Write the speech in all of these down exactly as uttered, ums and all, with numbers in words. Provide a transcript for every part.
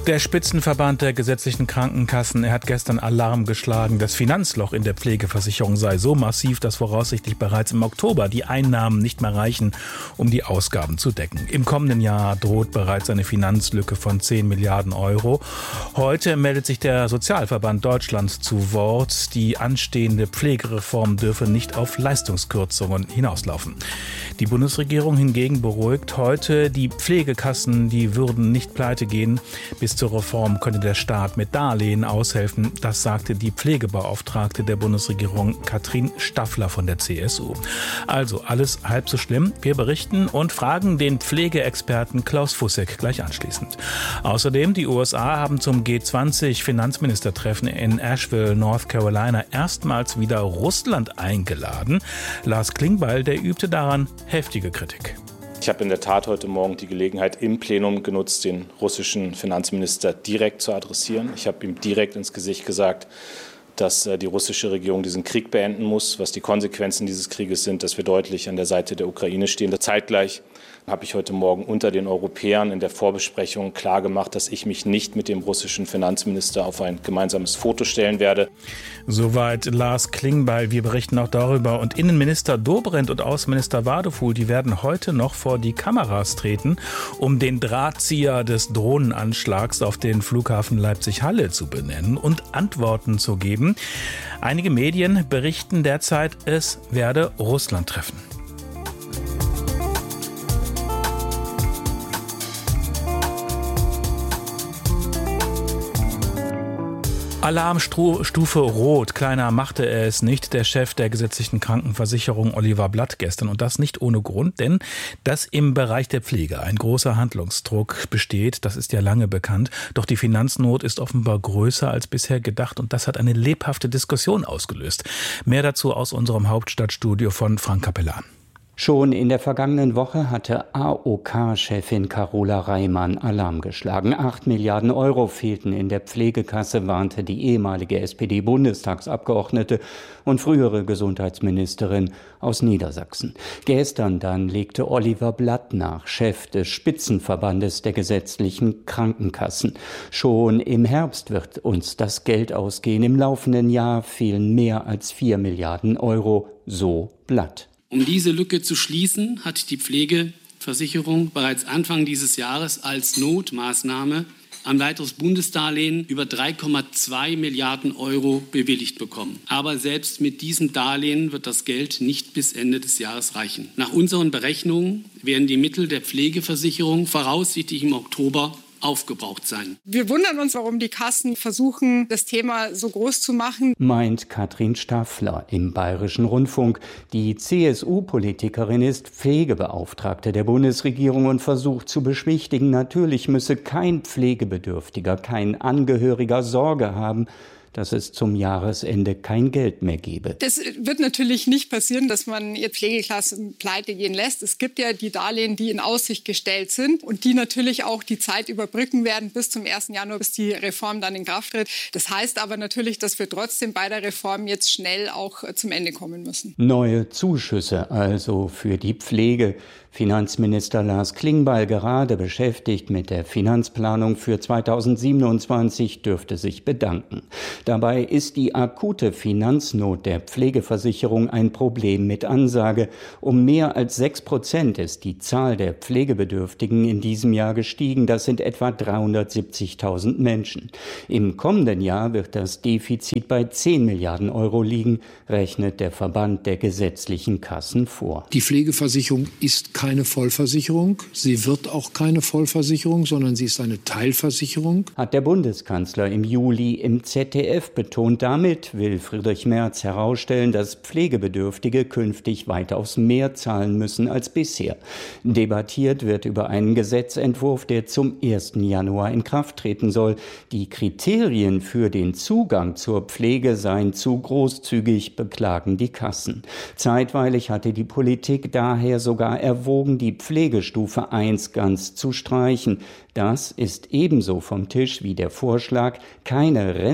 Der Spitzenverband der gesetzlichen Krankenkassen, er hat gestern Alarm geschlagen. Das Finanzloch in der Pflegeversicherung sei so massiv, dass voraussichtlich bereits im Oktober die Einnahmen nicht mehr reichen, um die Ausgaben zu decken. Im kommenden Jahr droht bereits eine Finanzlücke von zehn Milliarden Euro. Heute meldet sich der Sozialverband Deutschland zu Wort. Die anstehende Pflegereform dürfe nicht auf Leistungskürzungen hinauslaufen. Die Bundesregierung hingegen beruhigt heute, die Pflegekassen, die würden nicht pleite gehen. Bis zur Reform könne der Staat mit Darlehen aushelfen. Das sagte die Pflegebeauftragte der Bundesregierung Katrin Staffler von der C S U. Also alles halb so schlimm. Wir berichten und fragen den Pflegeexperten Klaus Fussek gleich anschließend. Außerdem, die U S A haben zum G zwanzig Finanzministertreffen in Asheville, North Carolina, erstmals wieder Russland eingeladen. Lars Klingbeil, der übte daran heftige Kritik. Ich habe in der Tat heute Morgen die Gelegenheit im Plenum genutzt, den russischen Finanzminister direkt zu adressieren. Ich habe ihm direkt ins Gesicht gesagt, dass die russische Regierung diesen Krieg beenden muss, was die Konsequenzen dieses Krieges sind, dass wir deutlich an der Seite der Ukraine stehen. Zeitgleich habe ich heute Morgen unter den Europäern in der Vorbesprechung klargemacht, dass ich mich nicht mit dem russischen Finanzminister auf ein gemeinsames Foto stellen werde. Soweit Lars Klingbeil. Wir berichten auch darüber. Und Innenminister Dobrindt und Außenminister Wadefuhl, die werden heute noch vor die Kameras treten, um den Drahtzieher des Drohnenanschlags auf den Flughafen Leipzig-Halle zu benennen und Antworten zu geben. Einige Medien berichten derzeit, es werde Russland treffen. Alarmstufe Rot. Kleiner machte er es nicht, der Chef der gesetzlichen Krankenversicherung Oliver Blatt gestern. Und das nicht ohne Grund, denn dass im Bereich der Pflege ein großer Handlungsdruck besteht, das ist ja lange bekannt. Doch die Finanznot ist offenbar größer als bisher gedacht und das hat eine lebhafte Diskussion ausgelöst. Mehr dazu aus unserem Hauptstadtstudio von Frank Capellan. Schon in der vergangenen Woche hatte A O K-Chefin Carola Reimann Alarm geschlagen. Acht Milliarden Euro fehlten in der Pflegekasse, warnte die ehemalige S P D-Bundestagsabgeordnete und frühere Gesundheitsministerin aus Niedersachsen. Gestern dann legte Oliver Blatt nach, Chef des Spitzenverbandes der gesetzlichen Krankenkassen. Schon im Herbst wird uns das Geld ausgehen. Im laufenden Jahr fehlen mehr als vier Milliarden Euro, so Blatt. Um diese Lücke zu schließen, hat die Pflegeversicherung bereits Anfang dieses Jahres als Notmaßnahme ein weiteres Bundesdarlehen über drei Komma zwei Milliarden Euro bewilligt bekommen. Aber selbst mit diesem Darlehen wird das Geld nicht bis Ende des Jahres reichen. Nach unseren Berechnungen werden die Mittel der Pflegeversicherung voraussichtlich im Oktober aufgebraucht sein. Wir wundern uns, warum die Kassen versuchen, das Thema so groß zu machen, meint Katrin Staffler im Bayerischen Rundfunk. Die C S U-Politikerin ist Pflegebeauftragte der Bundesregierung und versucht zu beschwichtigen, natürlich müsse kein Pflegebedürftiger, kein Angehöriger Sorge haben, dass es zum Jahresende kein Geld mehr gebe. Das wird natürlich nicht passieren, dass man jetzt Pflegeklassen pleite gehen lässt. Es gibt ja die Darlehen, die in Aussicht gestellt sind und die natürlich auch die Zeit überbrücken werden bis zum ersten Januar, bis die Reform dann in Kraft tritt. Das heißt aber natürlich, dass wir trotzdem bei der Reform jetzt schnell auch zum Ende kommen müssen. Neue Zuschüsse also für die Pflege. Finanzminister Lars Klingbeil, gerade beschäftigt mit der Finanzplanung für zweitausendsiebenundzwanzig, dürfte sich bedanken. Dabei ist die akute Finanznot der Pflegeversicherung ein Problem mit Ansage. Um mehr als sechs Prozent ist die Zahl der Pflegebedürftigen in diesem Jahr gestiegen. Das sind etwa dreihundertsiebzigtausend Menschen. Im kommenden Jahr wird das Defizit bei zehn Milliarden Euro liegen, rechnet der Verband der gesetzlichen Kassen vor. Die Pflegeversicherung ist keine Vollversicherung. Sie wird auch keine Vollversicherung, sondern sie ist eine Teilversicherung. Hat der Bundeskanzler im Juli im Z D F betont. Damit will Friedrich Merz herausstellen, dass Pflegebedürftige künftig weitaus mehr zahlen müssen als bisher. Debattiert wird über einen Gesetzentwurf, der zum ersten Januar in Kraft treten soll. Die Kriterien für den Zugang zur Pflege seien zu großzügig, beklagen die Kassen. Zeitweilig hatte die Politik daher sogar erwogen, die Pflegestufe eins ganz zu streichen. Das ist ebenso vom Tisch wie der Vorschlag, keine Rentenbeiträge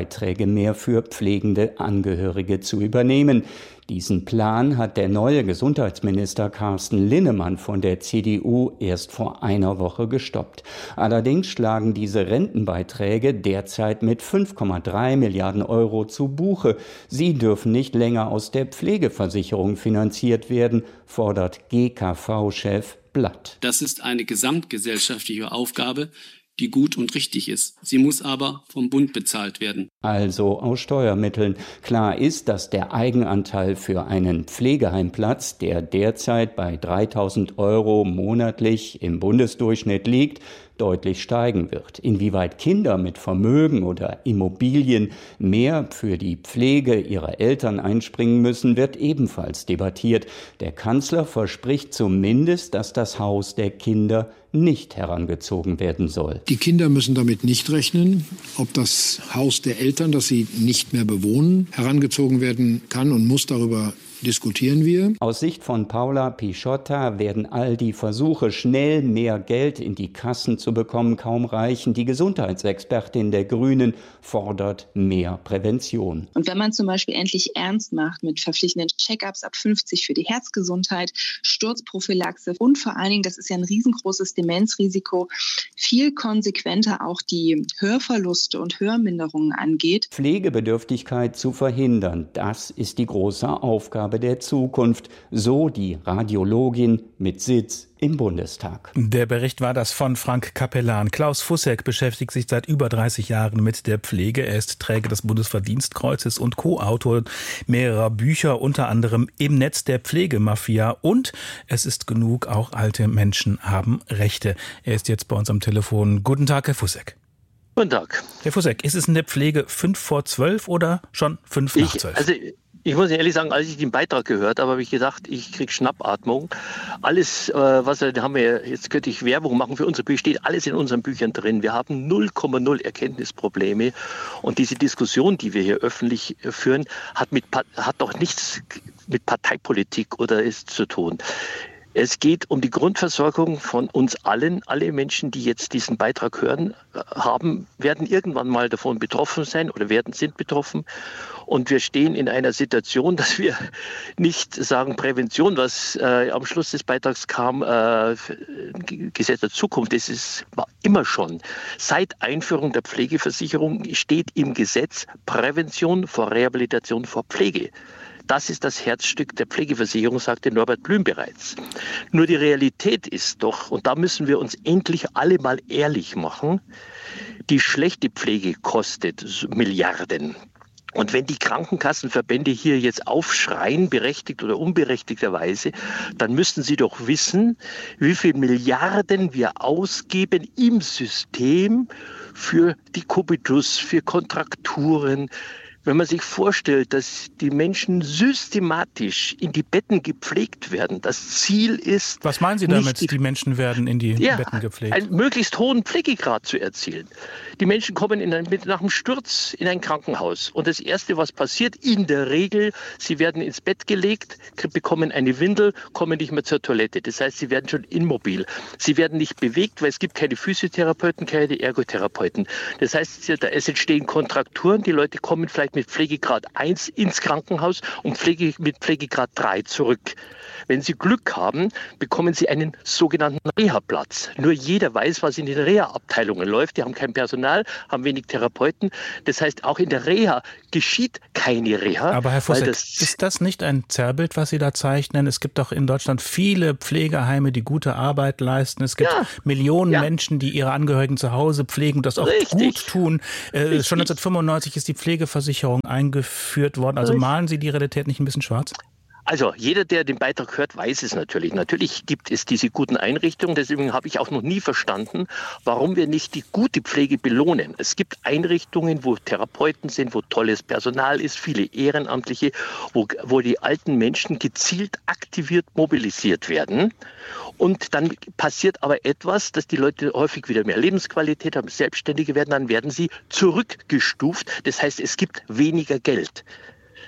Beiträge mehr für pflegende Angehörige zu übernehmen. Diesen Plan hat der neue Gesundheitsminister Carsten Linnemann von der C D U erst vor einer Woche gestoppt. Allerdings schlagen diese Rentenbeiträge derzeit mit fünf Komma drei Milliarden Euro zu Buche. Sie dürfen nicht länger aus der Pflegeversicherung finanziert werden, fordert G K V-Chef Blatt. Das ist eine gesamtgesellschaftliche Aufgabe, die gut und richtig ist. Sie muss aber vom Bund bezahlt werden. Also aus Steuermitteln. Klar ist, dass der Eigenanteil für einen Pflegeheimplatz, der derzeit bei dreitausend Euro monatlich im Bundesdurchschnitt liegt, deutlich steigen wird. Inwieweit Kinder mit Vermögen oder Immobilien mehr für die Pflege ihrer Eltern einspringen müssen, wird ebenfalls debattiert. Der Kanzler verspricht zumindest, dass das Haus der Kinder nicht herangezogen werden soll. Die Kinder müssen damit nicht rechnen, ob das Haus der Eltern, das sie nicht mehr bewohnen, herangezogen werden kann und muss. Darüber diskutieren wir. Aus Sicht von Paula Pisciotta werden all die Versuche, schnell mehr Geld in die Kassen zu bekommen, kaum reichen. Die Gesundheitsexpertin der Grünen fordert mehr Prävention. Und wenn man zum Beispiel endlich ernst macht mit verpflichtenden Check-ups ab fünfzig für die Herzgesundheit, Sturzprophylaxe und vor allen Dingen, das ist ja ein riesengroßes Demenzrisiko, viel konsequenter auch die Hörverluste und Hörminderungen angeht. Pflegebedürftigkeit zu verhindern, das ist die große Aufgabe der Zukunft, so die Radiologin mit Sitz im Bundestag. Der Bericht war das von Frank Capellan. Klaus Fussek beschäftigt sich seit über dreißig Jahren mit der Pflege. Er ist Träger des Bundesverdienstkreuzes und Co-Autor mehrerer Bücher, unter anderem Im Netz der Pflegemafia und Es ist genug, auch alte Menschen haben Rechte. Er ist jetzt bei uns am Telefon. Guten Tag, Herr Fussek. Guten Tag. Herr Fussek, ist es in der Pflege fünf vor zwölf oder schon fünf nach zwölf? Also Ich muss ehrlich sagen, als ich den Beitrag gehört habe, habe ich gedacht, ich kriege Schnappatmung. Alles, äh, was wir, haben wir, jetzt könnte ich Werbung machen für unsere Bücher, steht alles in unseren Büchern drin. Wir haben null Komma null Erkenntnisprobleme. Und diese Diskussion, die wir hier öffentlich führen, hat, mit, hat doch nichts mit Parteipolitik oder ist zu tun. Es geht um die Grundversorgung von uns allen. Alle Menschen, die jetzt diesen Beitrag hören, haben, werden irgendwann mal davon betroffen sein oder werden, sind betroffen. Und wir stehen in einer Situation, dass wir nicht sagen Prävention, was äh, am Schluss des Beitrags kam, äh, Gesetz der Zukunft. Das ist, war immer schon. Seit Einführung der Pflegeversicherung steht im Gesetz Prävention vor Rehabilitation vor Pflege. Das ist das Herzstück der Pflegeversicherung, sagte Norbert Blüm bereits. Nur die Realität ist doch, und da müssen wir uns endlich alle mal ehrlich machen, die schlechte Pflege kostet Milliarden. Und wenn die Krankenkassenverbände hier jetzt aufschreien, berechtigt oder unberechtigterweise, dann müssten sie doch wissen, wie viel Milliarden wir ausgeben im System für die Kubitus, für Kontrakturen. Wenn man sich vorstellt, dass die Menschen systematisch in die Betten gepflegt werden, das Ziel ist... Was meinen Sie damit, die, die Menschen werden in die ja, Betten gepflegt? Einen möglichst hohen Pflegegrad zu erzielen. Die Menschen kommen in ein, nach dem Sturz in ein Krankenhaus und das Erste, was passiert, in der Regel, sie werden ins Bett gelegt, bekommen eine Windel, kommen nicht mehr zur Toilette. Das heißt, sie werden schon immobil. Sie werden nicht bewegt, weil es gibt keine Physiotherapeuten, keine Ergotherapeuten. Das heißt, es entstehen Kontrakturen, die Leute kommen vielleicht mit Pflegegrad eins ins Krankenhaus und Pflege, mit Pflegegrad drei zurück. Wenn Sie Glück haben, bekommen Sie einen sogenannten Reha-Platz. Nur jeder weiß, was in den Reha-Abteilungen läuft. Die haben kein Personal, haben wenig Therapeuten. Das heißt, auch in der Reha geschieht keine Reha. Aber Herr Fussek, das ist das nicht ein Zerrbild, was Sie da zeichnen? Es gibt doch in Deutschland viele Pflegeheime, die gute Arbeit leisten. Es gibt ja, Millionen ja. Menschen, die ihre Angehörigen zu Hause pflegen und das auch Richtig. gut tun. Äh, schon neunzehnhundertfünfundneunzig ist die Pflegeversicherung eingeführt worden. Also malen Sie die Realität nicht ein bisschen schwarz? Also jeder, der den Beitrag hört, weiß es natürlich. Natürlich gibt es diese guten Einrichtungen. Deswegen habe ich auch noch nie verstanden, warum wir nicht die gute Pflege belohnen. Es gibt Einrichtungen, wo Therapeuten sind, wo tolles Personal ist, viele Ehrenamtliche, wo, wo die alten Menschen gezielt aktiviert mobilisiert werden. Und dann passiert aber etwas, dass die Leute häufig wieder mehr Lebensqualität haben, Selbstständige werden, dann werden sie zurückgestuft. Das heißt, es gibt weniger Geld.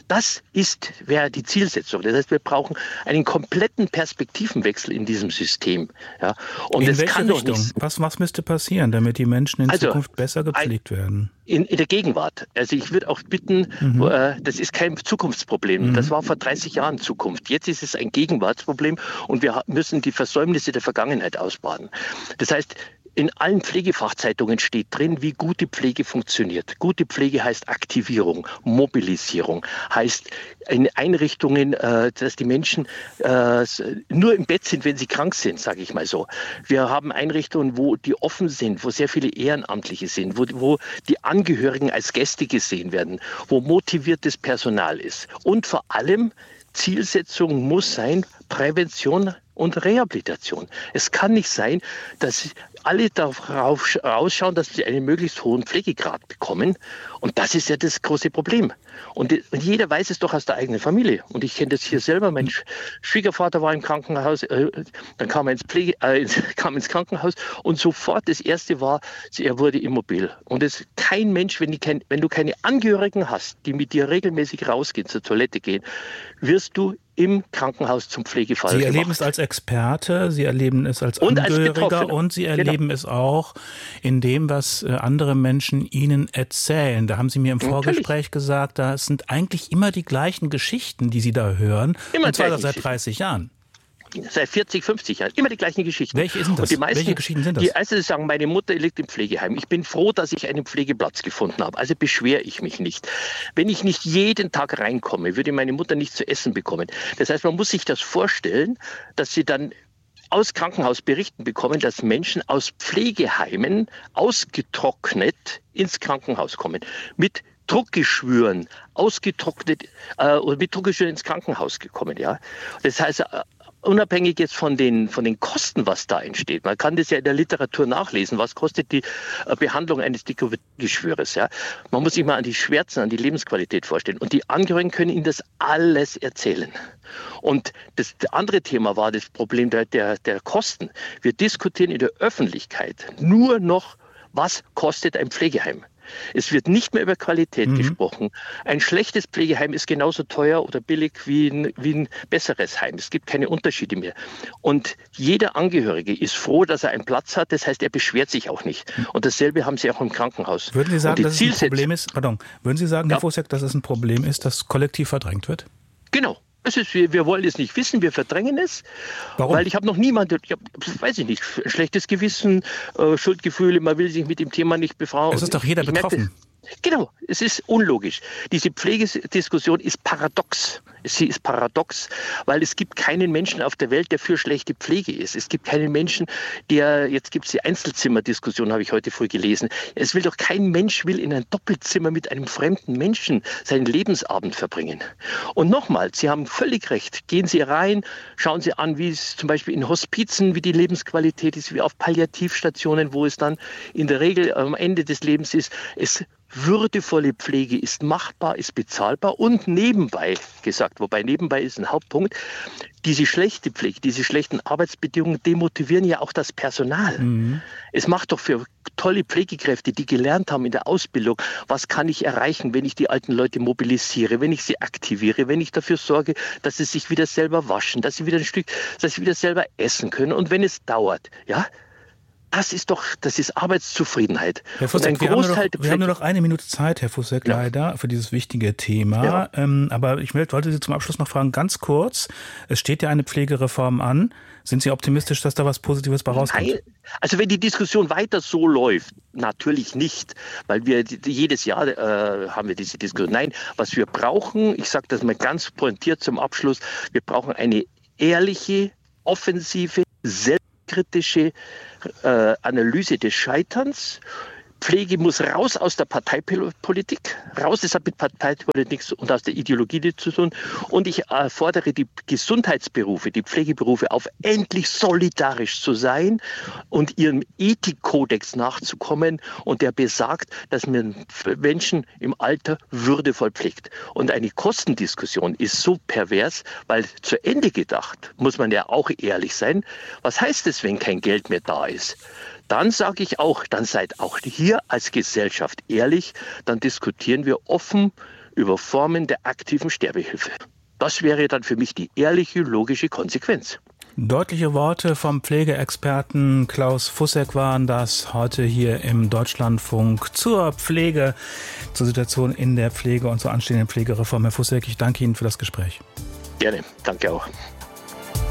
Das ist, wäre die Zielsetzung. Das heißt, wir brauchen einen kompletten Perspektivenwechsel in diesem System. Ja. Und in es welche kann Richtung? Doch nicht, was, was müsste passieren, damit die Menschen in also, Zukunft besser gepflegt werden? In, in der Gegenwart. Also ich würde auch bitten, mhm. äh, das ist kein Zukunftsproblem. Mhm. Das war vor dreißig Jahren Zukunft. Jetzt ist es ein Gegenwartsproblem und wir müssen die Versäumnisse der Vergangenheit ausbaden. Das heißt, in allen Pflegefachzeitungen steht drin, wie gute Pflege funktioniert. Gute Pflege heißt Aktivierung, Mobilisierung, heißt in Einrichtungen, äh, dass die Menschen äh, nur im Bett sind, wenn sie krank sind, sage ich mal so. Wir haben Einrichtungen, wo die offen sind, wo sehr viele Ehrenamtliche sind, wo, wo die Angehörigen als Gäste gesehen werden, wo motiviertes Personal ist. Und vor allem Zielsetzung muss sein, Prävention und Rehabilitation. Es kann nicht sein, dass alle darauf rausschauen, dass sie einen möglichst hohen Pflegegrad bekommen. Und das ist ja das große Problem. Und jeder weiß es doch aus der eigenen Familie. Und ich kenne das hier selber. Mein Schwiegervater war im Krankenhaus, äh, dann kam er ins, Pflege, äh, kam ins Krankenhaus und sofort das Erste war, er wurde immobil. Und es kein Mensch, wenn, die kein, wenn du keine Angehörigen hast, die mit dir regelmäßig rausgehen, zur Toilette gehen, wirst du im Krankenhaus zum Pflegefall Sie gemacht. erleben es als Experte, Sie erleben es als und Angehöriger als und Sie erleben genau. es auch in dem, was andere Menschen Ihnen erzählen. Da haben Sie mir im Vorgespräch Natürlich. gesagt, da sind eigentlich immer die gleichen Geschichten, die Sie da hören. Immer und zwar seit dreißig Jahren. Seit vierzig, fünfzig Jahren. Immer die gleichen Geschichten. Welche sind das? Und die meisten, Welche Geschichten sind das? Die ersten sagen, meine Mutter liegt im Pflegeheim. Ich bin froh, dass ich einen Pflegeplatz gefunden habe. Also beschwere ich mich nicht. Wenn ich nicht jeden Tag reinkomme, würde meine Mutter nichts zu essen bekommen. Das heißt, man muss sich das vorstellen, dass sie dann aus Krankenhausberichten bekommen, dass Menschen aus Pflegeheimen ausgetrocknet ins Krankenhaus kommen. Mit Druckgeschwüren, ausgetrocknet äh, oder mit Druckgeschwüren ins Krankenhaus gekommen. Ja? Das heißt, äh, unabhängig jetzt von den, von den Kosten, was da entsteht. Man kann das ja in der Literatur nachlesen. Was kostet die äh, Behandlung eines Druckgeschwüres? Ja? Man muss sich mal an die Schmerzen, an die Lebensqualität vorstellen. Und die Angehörigen können Ihnen das alles erzählen. Und das andere Thema war das Problem der, der, der Kosten. Wir diskutieren in der Öffentlichkeit nur noch, was kostet ein Pflegeheim. Es wird nicht mehr über Qualität mhm. gesprochen. Ein schlechtes Pflegeheim ist genauso teuer oder billig wie ein, wie ein besseres Heim. Es gibt keine Unterschiede mehr. Und jeder Angehörige ist froh, dass er einen Platz hat. Das heißt, er beschwert sich auch nicht. Und dasselbe haben Sie auch im Krankenhaus. Würden Sie sagen, dass es ein Problem ist, pardon, würden Sie sagen, ja. Herr Fussek, dass es ein Problem ist, dass kollektiv verdrängt wird? Genau. Es ist, wir, wir wollen es nicht wissen, wir verdrängen es. Warum? Weil ich habe noch niemanden, ich hab, weiß ich nicht, schlechtes Gewissen, äh, Schuldgefühle, man will sich mit dem Thema nicht befassen. Es ist doch jeder ich betroffen. Merke, genau, es ist unlogisch. Diese Pflegediskussion ist paradox. Sie ist paradox, weil es gibt keinen Menschen auf der Welt, der für schlechte Pflege ist. Es gibt keinen Menschen, der, jetzt gibt es die Einzelzimmerdiskussion, habe ich heute früh gelesen. Es will doch kein Mensch will in ein Doppelzimmer mit einem fremden Menschen seinen Lebensabend verbringen. Und nochmal, Sie haben völlig recht. Gehen Sie rein, schauen Sie an, wie es zum Beispiel in Hospizen, wie die Lebensqualität ist, wie auf Palliativstationen, wo es dann in der Regel am Ende des Lebens ist. Es würdevolle Pflege ist machbar, ist bezahlbar und nebenbei gesagt, wobei nebenbei ist ein Hauptpunkt, diese schlechte Pflege, diese schlechten Arbeitsbedingungen demotivieren ja auch das Personal. Mhm. Es macht doch für tolle Pflegekräfte, die gelernt haben in der Ausbildung, was kann ich erreichen, wenn ich die alten Leute mobilisiere, wenn ich sie aktiviere, wenn ich dafür sorge, dass sie sich wieder selber waschen, dass sie wieder ein Stück, dass sie wieder selber essen können und wenn es dauert, ja, Das ist doch, das ist Arbeitszufriedenheit. Herr Fussek, wir, haben nur noch, wir haben nur noch eine Minute Zeit, Herr Fussek, ja. leider, für dieses wichtige Thema. Ja. Ähm, aber ich wollte Sie zum Abschluss noch fragen, ganz kurz, es steht ja eine Pflegereform an. Sind Sie optimistisch, dass da was Positives bei rauskommt? Nein. Also wenn die Diskussion weiter so läuft, natürlich nicht, weil wir jedes Jahr äh, haben wir diese Diskussion. Nein, was wir brauchen, ich sage das mal ganz pointiert zum Abschluss, wir brauchen eine ehrliche, offensive, selbstkritische äh, Analyse des Scheiterns. Pflege muss raus aus der Parteipolitik, raus, das hat mit Parteipolitik und aus der Ideologie zu tun. Und ich äh, fordere die Gesundheitsberufe, die Pflegeberufe auf, endlich solidarisch zu sein und ihrem Ethikkodex nachzukommen. Und der besagt, dass man Menschen im Alter würdevoll pflegt. Und eine Kostendiskussion ist so pervers, weil zu Ende gedacht, muss man ja auch ehrlich sein. Was heißt es, wenn kein Geld mehr da ist? Dann sage ich auch, dann seid auch hier als Gesellschaft ehrlich, dann diskutieren wir offen über Formen der aktiven Sterbehilfe. Das wäre dann für mich die ehrliche, logische Konsequenz. Deutliche Worte vom Pflegeexperten Klaus Fussek waren das heute hier im Deutschlandfunk zur Pflege, zur Situation in der Pflege und zur anstehenden Pflegereform. Herr Fussek, ich danke Ihnen für das Gespräch. Gerne, danke auch.